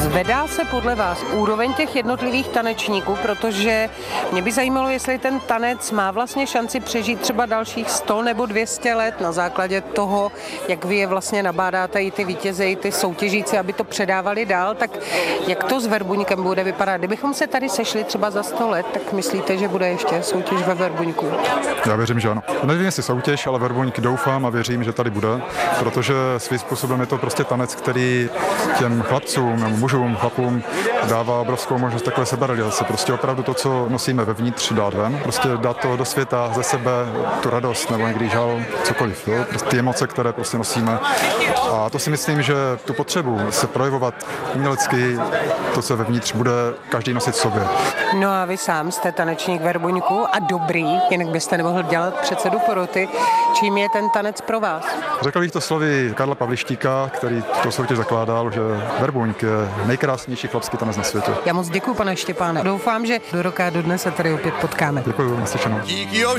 Zvedá se podle vás úroveň těch jednotlivých tanečníků, protože mě by zajímalo, jestli ten tanec má vlastně šanci přežít třeba dalších 100 nebo 200 let na základě toho, jak vy je vlastně nabádáte i ty vítěze, i ty soutěžíci, aby to předávali dál, tak jak to s Verbuňkem bude vypadat? Kdybychom se tady sešli třeba za 100 let, tak myslíte, že bude ještě soutěž ve Verbuňku? Já věřím, že ano. Nevím, jestli soutěž, ale Verbuňk doufám a věřím, že tady bude, protože svým způsobem je to prostě tanec, který těm chlapcům nebo mužům, chlapům dává obrovskou možnost takové seberealizace. Prostě opravdu to, co nosíme vevnitř, dát ven. Prostě dát to do světa, ze sebe, tu radost nebo někdy žal, cokoliv. Jo? Prostě ty emoce, které prostě nosíme. A to si myslím, že tu potřebu se projevovat umělecky, to, co vevnitř, bude každý nosit v sobě. No a vy sám jste tanečník Verbuňku a dobrý, jinak byste nemohl dělat předsedu poroty. Čím je ten tanec pro vás? Řekl bych to slovy Karla Pavlištíka, který to soutěž zakládal, že Verbuňk je nejkrásnější chlapský tanec na světě. Já moc děkuji, pane Štěpáne. Doufám, že do roka a do dne se tady opět potkáme. Děkuji, naslyšenou. Díky, jo,